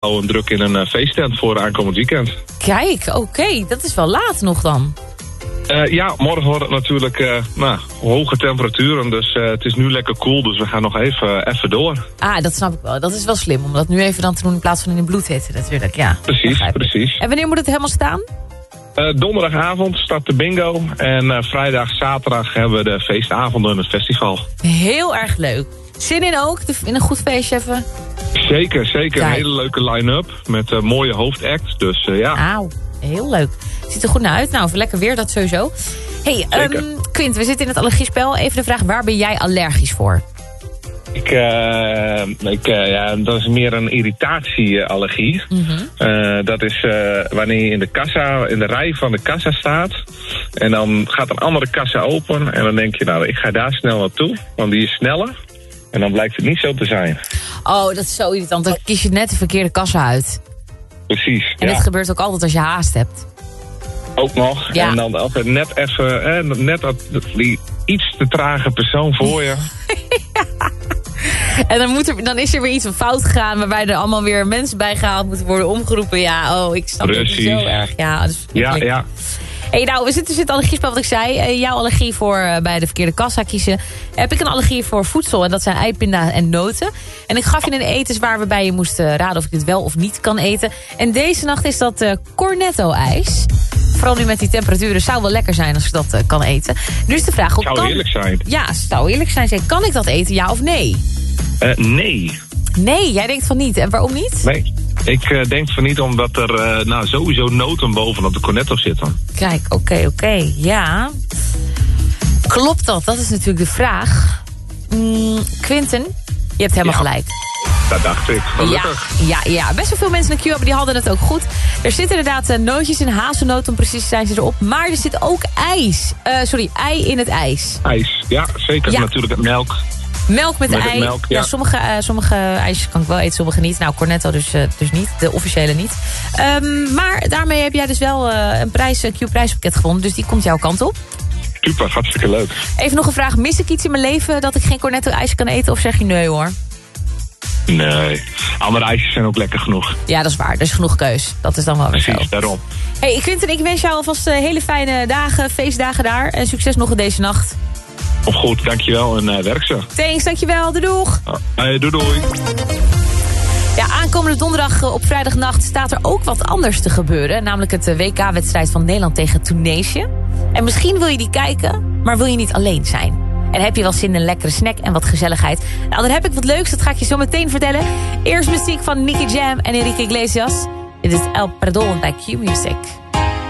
Een druk in een feesttent voor aankomend weekend. Kijk, oké, dat is wel laat nog dan. Ja, morgen wordt het natuurlijk hoge temperaturen. Dus het is nu lekker koel, dus we gaan nog even door. Dat snap ik wel. Dat is wel slim om dat nu even dan te doen in plaats van in de bloedhitte natuurlijk. Ja, Precies. En wanneer moet het helemaal staan? Donderdagavond start de bingo. En vrijdag, zaterdag hebben we de feestavonden en het festival. Heel erg leuk. Zin in ook? In een goed feestje even? Zeker. Kijk. Een hele leuke line-up met een mooie hoofdact. Dus ja. Auw, heel leuk. Ziet er goed naar uit. Nou, voor lekker weer, dat sowieso. Hey, Quint, we zitten in het allergiespel. Even de vraag, waar ben jij allergisch voor? Dat is meer een irritatieallergie. Dat is wanneer je in de rij van de kassa staat. En dan gaat een andere kassa open. En dan denk je, nou, ik ga daar snel naartoe. Want die is sneller. En dan blijkt het niet zo te zijn. Oh, dat is zo irritant. Dan kies je net de verkeerde kassa uit. Precies, En dit gebeurt ook altijd als je haast hebt. Ook nog. Ja. En dan altijd net even, net die iets te trage persoon voor je. En dan is er weer iets fout gegaan, waarbij er allemaal weer mensen bij gehaald moeten worden, omgeroepen. Ja, ik snap het zo erg. Ja, dus ja. Hey, nou, we zitten in het allergiespel, wat ik zei. Jouw allergie voor bij de verkeerde kassa kiezen. Heb ik een allergie voor voedsel, en dat zijn eipinda en noten. En ik gaf je een etenswaar waarbij je moest raden of ik dit wel of niet kan eten. En deze nacht is dat cornetto-ijs. Vooral nu met die temperaturen, zou wel lekker zijn als ik dat kan eten. Nu is de vraag, zou eerlijk zijn. Ja, zou eerlijk zijn. Kan ik dat eten, ja of nee? Nee. Nee, jij denkt van niet. En waarom niet? Nee. Ik denk van niet, omdat er sowieso noten bovenop de cornetto zitten. Kijk, oké. Ja. Klopt dat? Dat is natuurlijk de vraag. Quinten, je hebt helemaal gelijk. Dat dacht ik, gelukkig. Ja. Best wel veel mensen in de queue hebben, die hadden het ook goed. Er zitten inderdaad nootjes in, hazelnoten, om precies zijn ze erop. Maar er zit ook ei in het ijs. IJs, ja, zeker. Ja. Natuurlijk het melk. Melk met ei. Melk, ja. Sommige ijsjes kan ik wel eten, sommige niet. Nou, cornetto dus niet, de officiële niet. Maar daarmee heb jij dus wel een Q-prijspakket gewonnen. Dus die komt jouw kant op. Super, hartstikke leuk. Even nog een vraag. Mis ik iets in mijn leven dat ik geen cornetto-ijsje kan eten? Of zeg je nee hoor? Nee, andere ijsjes zijn ook lekker genoeg. Ja, dat is waar. Er is genoeg keus. Dat is dan wel weer zo. Precies, daarom. Hey, Quinten, ik wens jou alvast hele fijne dagen, feestdagen daar. En succes nog in deze nacht. Goed, dankjewel en werk zo. Thanks, dankjewel. Doeg. Doei. Ja, aankomende donderdag op vrijdagnacht staat er ook wat anders te gebeuren. Namelijk het WK-wedstrijd van Nederland tegen Tunesië. En misschien wil je die kijken, maar wil je niet alleen zijn. En heb je wel zin in een lekkere snack en wat gezelligheid? Nou, dan heb ik wat leuks, dat ga ik je zo meteen vertellen. Eerst muziek van Nicky Jam en Enrique Iglesias. Dit is El Perdón bij Q Music.